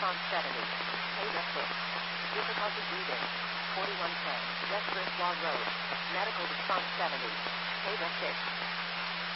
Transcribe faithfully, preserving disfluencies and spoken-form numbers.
response seventy. Pay six. Difficulty breathing. forty-one ten. West Brisbane Road. Medical response seventy. Pay six.